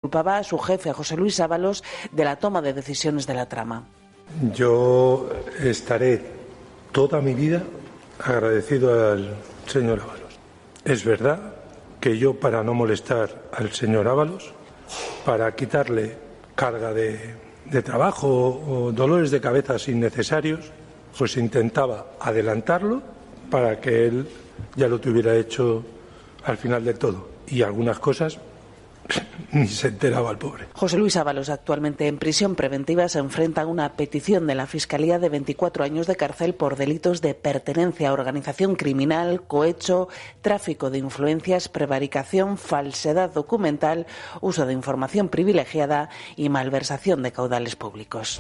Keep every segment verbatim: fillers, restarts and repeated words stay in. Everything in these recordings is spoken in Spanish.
Culpaba a su jefe, a José Luis Ábalos, de la toma de decisiones de la trama. Yo estaré toda mi vida agradecido al señor Ábalos. Es verdad que yo, para no molestar al señor Ábalos, para quitarle carga de, de trabajo o dolores de cabezas innecesarios, pues intentaba adelantarlo para que él ya lo tuviera hecho al final de todo. Y algunas cosas ni se enteraba el pobre. José Luis Ábalos, actualmente en prisión preventiva, se enfrenta a una petición de la Fiscalía de veinticuatro años de cárcel por delitos de pertenencia a organización criminal, cohecho, tráfico de influencias, prevaricación, falsedad documental, uso de información privilegiada y malversación de caudales públicos.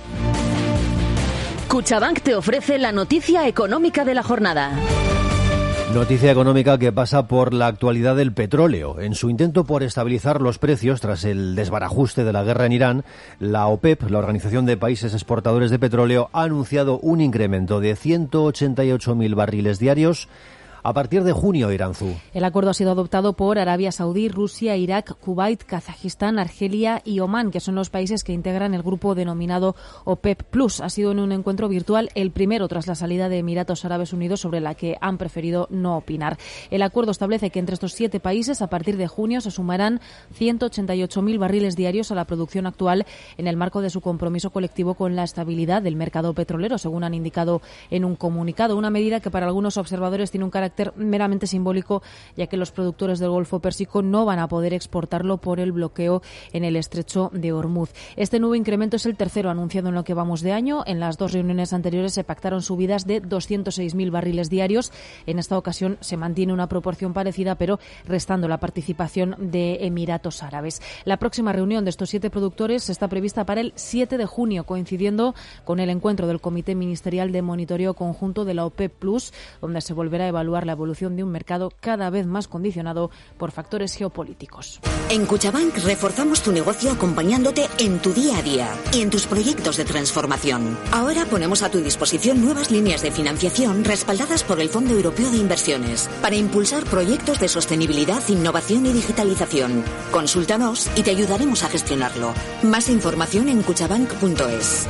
Cuchabank te ofrece la noticia económica de la jornada. Noticia económica que pasa por la actualidad del petróleo. En su intento por estabilizar los precios tras el desbarajuste de la guerra en Irán, la OPEP, la Organización de Países Exportadores de Petróleo, ha anunciado un incremento de ciento ochenta y ocho mil barriles diarios a partir de junio, Iranzú. El acuerdo ha sido adoptado por Arabia Saudí, Rusia, Irak, Kuwait, Kazajistán, Argelia y Omán, que son los países que integran el grupo denominado OPEP Plus. Ha sido en un encuentro virtual el primero tras la salida de Emiratos Árabes Unidos, sobre la que han preferido no opinar. El acuerdo establece que entre estos siete países, a partir de junio, se sumarán ciento ochenta y ocho mil barriles diarios a la producción actual en el marco de su compromiso colectivo con la estabilidad del mercado petrolero, según han indicado en un comunicado. Una medida que para algunos observadores tiene un carácter meramente simbólico, ya que los productores del Golfo Pérsico no van a poder exportarlo por el bloqueo en el estrecho de Hormuz. Este nuevo incremento es el tercero anunciado en lo que vamos de año. En las dos reuniones anteriores se pactaron subidas de doscientos seis mil barriles diarios. En esta ocasión se mantiene una proporción parecida, pero restando la participación de Emiratos Árabes. La próxima reunión de estos siete productores está prevista para el siete de junio, coincidiendo con el encuentro del Comité Ministerial de Monitoreo Conjunto de la OPEP Plus, donde se volverá a evaluar la evolución de un mercado cada vez más condicionado por factores geopolíticos. En Cuchabank reforzamos tu negocio acompañándote en tu día a día y en tus proyectos de transformación. Ahora ponemos a tu disposición nuevas líneas de financiación respaldadas por el Fondo Europeo de Inversiones para impulsar proyectos de sostenibilidad, innovación y digitalización. Consúltanos y te ayudaremos a gestionarlo. Más información en cuchabank punto es.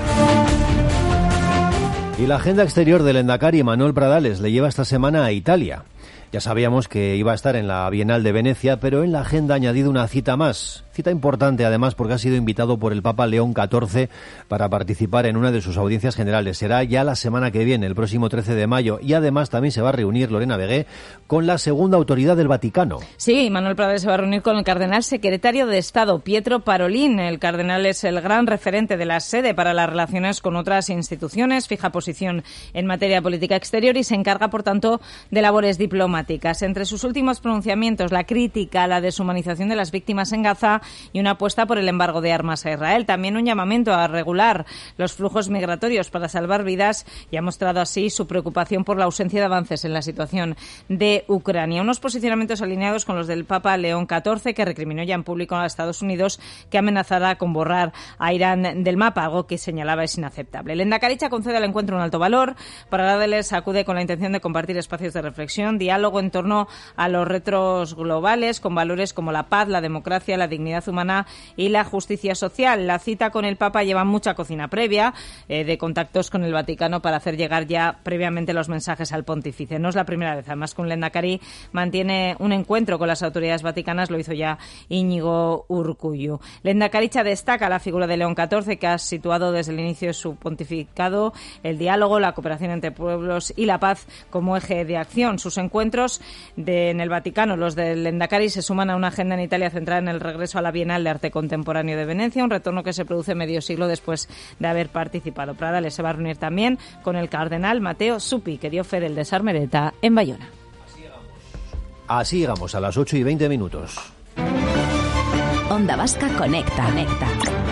Y la agenda exterior del Endacari, Manuel Pradales, le lleva esta semana a Italia. Ya sabíamos que iba a estar en la Bienal de Venecia, pero en la agenda ha añadido una cita más. Cita importante, además, porque ha sido invitado por el Papa León catorce para participar en una de sus audiencias generales. Será ya la semana que viene, el próximo trece de mayo. Y además también se va a reunir Lorena Vegué con la segunda autoridad del Vaticano. Sí, Manuel Pradales se va a reunir con el cardenal secretario de Estado, Pietro Parolin. El cardenal es el gran referente de la sede para las relaciones con otras instituciones, fija posición en materia política exterior y se encarga, por tanto, de labores diplomáticas. Entre sus últimos pronunciamientos, la crítica a la deshumanización de las víctimas en Gaza y una apuesta por el embargo de armas a Israel. También un llamamiento a regular los flujos migratorios para salvar vidas y ha mostrado así su preocupación por la ausencia de avances en la situación de Ucrania. Unos posicionamientos alineados con los del Papa León catorce, que recriminó ya en público a Estados Unidos que amenazara con borrar a Irán del mapa, algo que señalaba es inaceptable. El Endacaricha concede al encuentro un alto valor. Pradales acude con la intención de compartir espacios de reflexión, diálogo en torno a los retos globales con valores como la paz, la democracia, la dignidad humana y la justicia social. La cita con el Papa lleva mucha cocina previa eh, de contactos con el Vaticano para hacer llegar ya previamente los mensajes al pontífice. No es la primera vez, además, que un Lehendakari mantiene un encuentro con las autoridades vaticanas, lo hizo ya Íñigo Urkullu. Lehendakaricha destaca la figura de León catorce, que ha situado desde el inicio de su pontificado el diálogo, la cooperación entre pueblos y la paz como eje de acción. Sus encuentros de, en el Vaticano, los del Lehendakari, se suman a una agenda en Italia centrada en el regreso a la Bienal de Arte Contemporáneo de Venecia, un retorno que se produce medio siglo después de haber participado. Pradales se va a reunir también con el cardenal Matteo Zuppi, que dio fe del desarme de ETA en Bayona. Así llegamos a las ocho y veinte minutos. Onda Vasca Conecta. Conecta.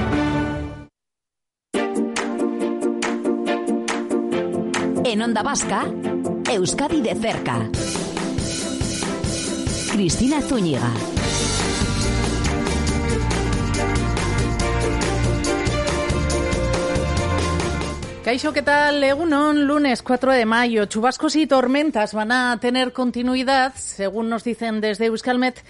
En Onda Vasca, Euskadi de cerca. Cristina Zúñiga. Kaixo, ¿qué tal? Egunon, lunes cuatro de mayo. Chubascos y tormentas van a tener continuidad, según nos dicen desde Euskalmet,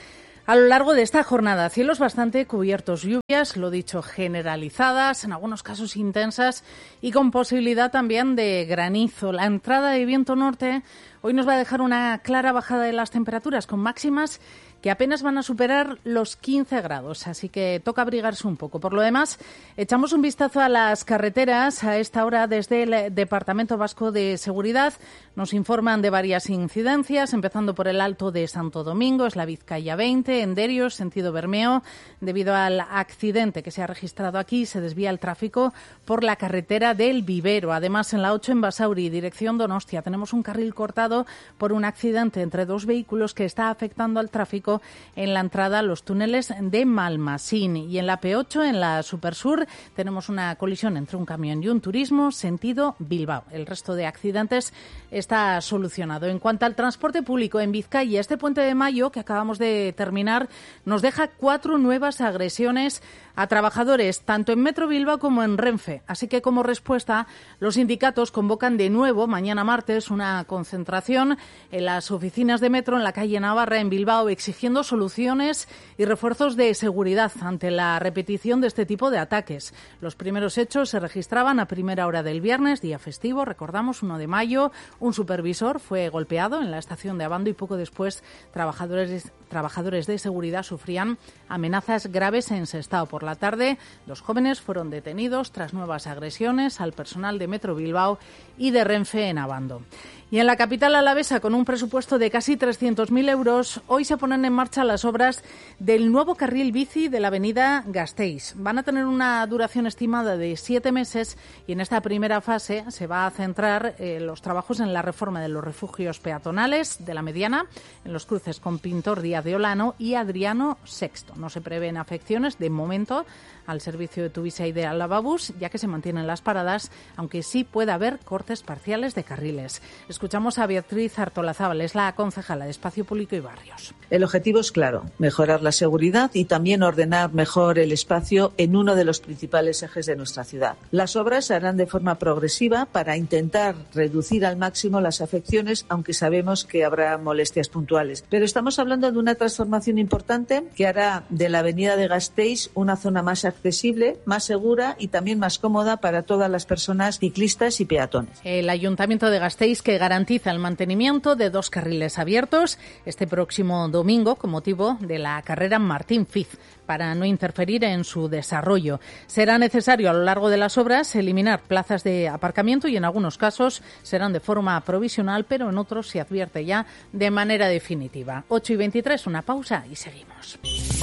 A lo largo de esta jornada, cielos bastante cubiertos, lluvias, lo dicho, generalizadas, en algunos casos intensas y con posibilidad también de granizo. La entrada de viento norte hoy nos va a dejar una clara bajada de las temperaturas con máximas que apenas van a superar los quince grados, así que toca abrigarse un poco. Por lo demás, echamos un vistazo a las carreteras a esta hora desde el Departamento Vasco de Seguridad. Nos informan de varias incidencias, empezando por el Alto de Santo Domingo, es la Vizcaya veinte, en Derios, sentido Bermeo. Debido al accidente que se ha registrado aquí, se desvía el tráfico por la carretera del Vivero. Además, en la ocho en Basauri, dirección Donostia, tenemos un carril cortado por un accidente entre dos vehículos que está afectando al tráfico en la entrada a los túneles de Malmasín. Y en la P ocho, en la Supersur, tenemos una colisión entre un camión y un turismo, sentido Bilbao. El resto de accidentes está solucionado. En cuanto al transporte público en Vizcaya, este puente de mayo que acabamos de terminar nos deja cuatro nuevas agresiones a trabajadores, tanto en Metro Bilbao como en Renfe. Así que, como respuesta, los sindicatos convocan de nuevo, mañana martes, una concentración en las oficinas de Metro en la calle Navarra, en Bilbao, exigiendo soluciones y refuerzos de seguridad ante la repetición de este tipo de ataques. Los primeros hechos se registraban a primera hora del viernes, día festivo, recordamos, uno de mayo. Un supervisor fue golpeado en la estación de Abando y poco después trabajadores, trabajadores de seguridad sufrían amenazas graves en Sestao. Por la tarde, dos jóvenes fueron detenidos tras nuevas agresiones al personal de Metro Bilbao y de Renfe en Abando. Y en la capital alavesa, con un presupuesto de casi trescientos mil euros, hoy se ponen en marcha las obras del nuevo carril bici de la avenida Gasteiz. Van a tener una duración estimada de siete meses y en esta primera fase se va a centrar eh, los trabajos en la reforma de los refugios peatonales de la Mediana, en los cruces con Pintor Díaz de Olano y Adriano sexto. No se prevén afecciones de momento al servicio de Tuvisa y de Alavabus, ya que se mantienen las paradas, aunque sí puede haber cortes parciales de carriles. Escuchamos a Beatriz Artolazábal, es la concejala de Espacio Público y Barrios. El objetivo es claro, mejorar la seguridad y también ordenar mejor el espacio en uno de los principales ejes de nuestra ciudad. Las obras se harán de forma progresiva para intentar reducir al máximo las afecciones, aunque sabemos que habrá molestias puntuales. Pero estamos hablando de una transformación importante que hará de la avenida de Gasteiz una zona más accesible, más segura y también más cómoda para todas las personas ciclistas y peatones. El Ayuntamiento de Gasteiz, que garantiza el mantenimiento de dos carriles abiertos este próximo domingo con motivo de la carrera Martín Fiz, para no interferir en su desarrollo. Será necesario a lo largo de las obras eliminar plazas de aparcamiento y en algunos casos serán de forma provisional, pero en otros se advierte ya de manera definitiva. ocho y veintitrés, una pausa y seguimos.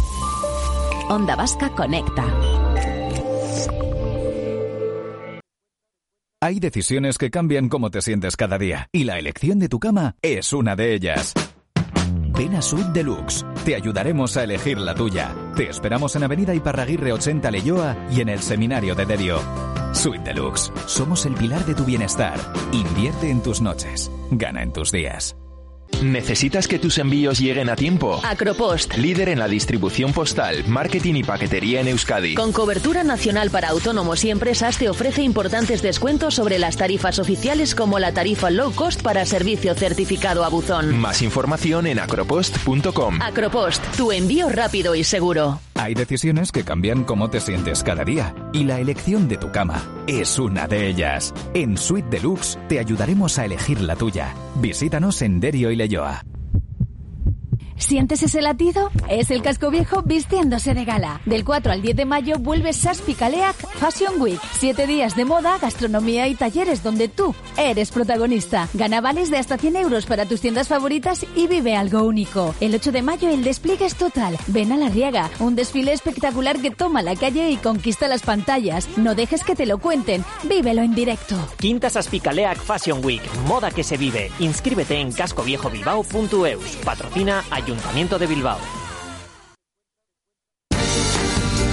Onda Vasca Conecta. Hay decisiones que cambian cómo te sientes cada día y la elección de tu cama es una de ellas. Ven a Suite Deluxe. Te ayudaremos a elegir la tuya. Te esperamos en Avenida Iparraguirre ochenta Leioa y en el Seminario de Derio. Suite Deluxe. Somos el pilar de tu bienestar. Invierte en tus noches. Gana en tus días. ¿Necesitas que tus envíos lleguen a tiempo? Acropost. Líder en la distribución postal, marketing y paquetería en Euskadi. Con cobertura nacional para autónomos y empresas, te ofrece importantes descuentos sobre las tarifas oficiales, como la tarifa low cost para servicio certificado a buzón. Más información en acropost punto com. Acropost, tu envío rápido y seguro. Hay decisiones que cambian cómo te sientes cada día y la elección de tu cama es una de ellas. En Suite Deluxe te ayudaremos a elegir la tuya. Visítanos en Derio y Leioa. ¿Sientes ese latido? Es el casco viejo vistiéndose de gala. Del cuatro al diez de mayo vuelve Saspicaleac Fashion Week. Siete días de moda, gastronomía y talleres donde tú eres protagonista. Gana vales de hasta cien euros para tus tiendas favoritas y vive algo único. El ocho de mayo el despliegue es total. Ven a La Riaga, un desfile espectacular que toma la calle y conquista las pantallas. No dejes que te lo cuenten, vívelo en directo. Quinta Saspicaleac Fashion Week, moda que se vive. Inscríbete en cascoviejobilbao punto eus. Patrocina Ayuntamiento de Bilbao.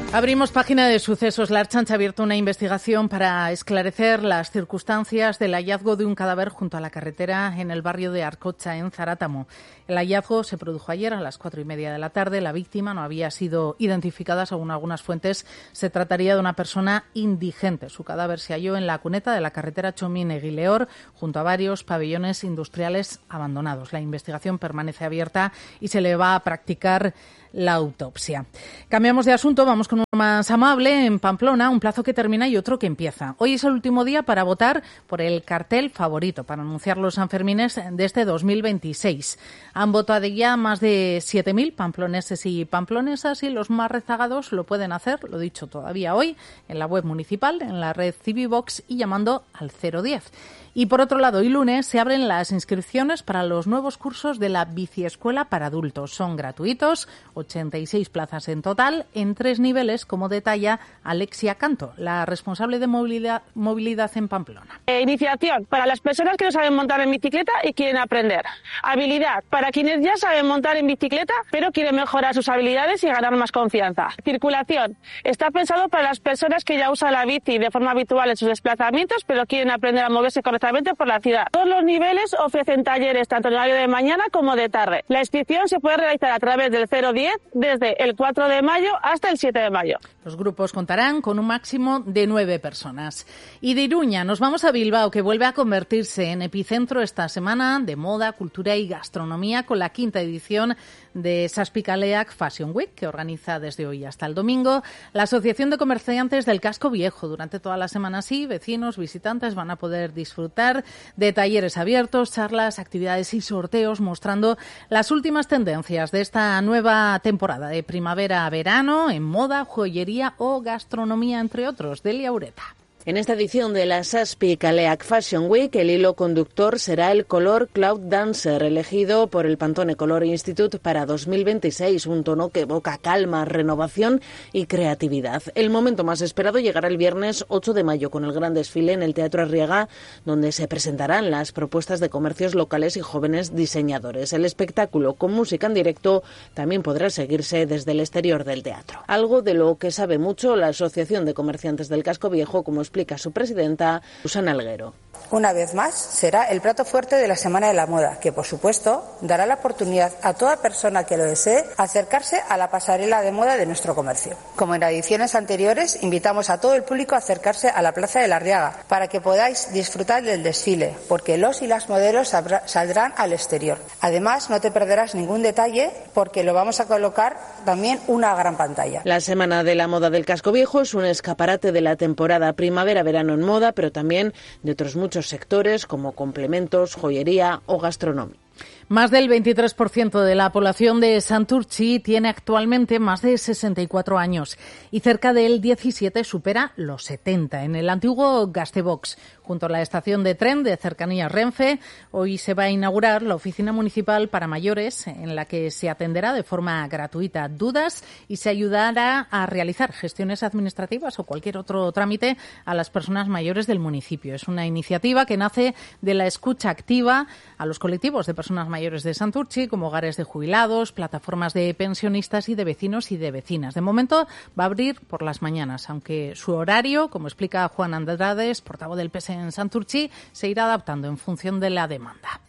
Abrimos página de sucesos. La Ertzaintza ha abierto una investigación para esclarecer las circunstancias del hallazgo de un cadáver junto a la carretera en el barrio de Arcocha, en Zarátamo. El hallazgo se produjo ayer a las cuatro y media de la tarde. La víctima no había sido identificada, según algunas fuentes. Se trataría de una persona indigente. Su cadáver se halló en la cuneta de la carretera Chomín-Eguileor, junto a varios pabellones industriales abandonados. La investigación permanece abierta y se le va a practicar la autopsia. Cambiamos de asunto, vamos con uno más amable. En Pamplona, un plazo que termina y otro que empieza. Hoy es el último día para votar por el cartel favorito, para anunciar los Sanfermines de este dos mil veintiséis. Han votado ya más de siete mil pamploneses y pamplonesas y los más rezagados lo pueden hacer, lo dicho, todavía hoy, en la web municipal, en la red Civivox y llamando al cero diez. Y por otro lado, hoy lunes se abren las inscripciones para los nuevos cursos de la Biciescuela para adultos. Son gratuitos, ochenta y seis plazas en total, en tres niveles, como detalla Alexia Canto, la responsable de movilidad, movilidad en Pamplona. Eh, iniciación para las personas que no saben montar en bicicleta y quieren aprender. Habilidad para quienes ya saben montar en bicicleta, pero quieren mejorar sus habilidades y ganar más confianza. Circulación. Está pensado para las personas que ya usan la bici de forma habitual en sus desplazamientos, pero quieren aprender a moverse correctamente por la ciudad. Todos los niveles ofrecen talleres tanto en horario de mañana como de tarde. La inscripción se puede realizar a través del cero diez desde el cuatro de mayo hasta el siete de mayo. Los grupos contarán con un máximo de nueve personas. Y de Iruña nos vamos a Bilbao, que vuelve a convertirse en epicentro esta semana de moda, cultura y gastronomía con la quinta edición de Saspicaleac Fashion Week, que organiza desde hoy hasta el domingo la Asociación de Comerciantes del Casco Viejo. Durante toda la semana, sí, vecinos, visitantes van a poder disfrutar de talleres abiertos, charlas, actividades y sorteos mostrando las últimas tendencias de esta nueva temporada de primavera-verano en moda, joyería o gastronomía, entre otros. Delia Ureta. En esta edición de la Saspicaleac Fashion Week, el hilo conductor será el color Cloud Dancer, elegido por el Pantone Color Institute para dos mil veintiséis, un tono que evoca calma, renovación y creatividad. El momento más esperado llegará el viernes ocho de mayo con el gran desfile en el Teatro Arriaga, donde se presentarán las propuestas de comercios locales y jóvenes diseñadores. El espectáculo con música en directo también podrá seguirse desde el exterior del teatro. Algo de lo que sabe mucho la Asociación de Comerciantes del Casco Viejo, como explica su presidenta, Susana Alguero. Una vez más, será el plato fuerte de la Semana de la Moda, que, por supuesto, dará la oportunidad a toda persona que lo desee acercarse a la pasarela de moda de nuestro comercio. Como en ediciones anteriores, invitamos a todo el público a acercarse a la Plaza de la Arriaga para que podáis disfrutar del desfile, porque los y las modelos saldrán al exterior. Además, no te perderás ningún detalle porque lo vamos a colocar también una gran pantalla. La Semana de la Moda del Casco Viejo es un escaparate de la temporada primavera-verano en moda, pero también de otros muchos sectores como complementos, joyería o gastronomía. Más del veintitrés por ciento de la población de Santurtzi tiene actualmente más de sesenta y cuatro años y cerca del diecisiete supera los setenta. En el antiguo Gastebox, junto a la estación de tren de cercanías Renfe, hoy se va a inaugurar la oficina municipal para mayores en la que se atenderá de forma gratuita dudas y se ayudará a realizar gestiones administrativas o cualquier otro trámite a las personas mayores del municipio. Es una iniciativa que nace de la escucha activa a los colectivos de personas mayores mayores de Santurtzi, como hogares de jubilados, plataformas de pensionistas y de vecinos y de vecinas. De momento va a abrir por las mañanas, aunque su horario, como explica Juan Andrades, portavoz del P S en Santurtzi, se irá adaptando en función de la demanda.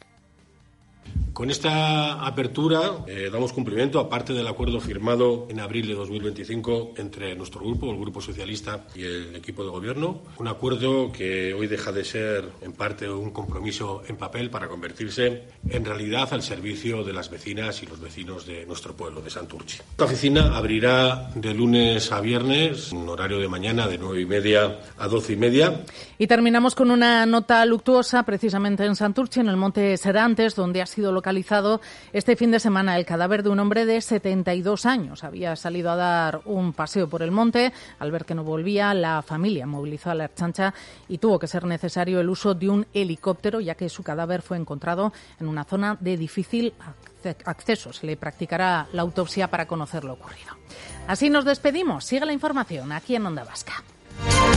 Con esta apertura eh, damos cumplimiento, aparte del acuerdo firmado en abril de dos mil veinticinco entre nuestro grupo, el Grupo Socialista y el equipo de gobierno, un acuerdo que hoy deja de ser en parte un compromiso en papel para convertirse en realidad al servicio de las vecinas y los vecinos de nuestro pueblo, de Santurtzi. Esta oficina abrirá de lunes a viernes, en horario de mañana de nueve y media a doce y media. Y terminamos con una nota luctuosa, precisamente en Santurtzi, en el Monte Serantes, donde ha sido localizado este fin de semana el cadáver de un hombre de setenta y dos años. Había salido a dar un paseo por el monte. Al ver que no volvía, la familia movilizó a la Ertzaintza y tuvo que ser necesario el uso de un helicóptero, ya que su cadáver fue encontrado en una zona de difícil acceso. Se le practicará la autopsia para conocer lo ocurrido. Así nos despedimos. Sigue la información aquí en Onda Vasca.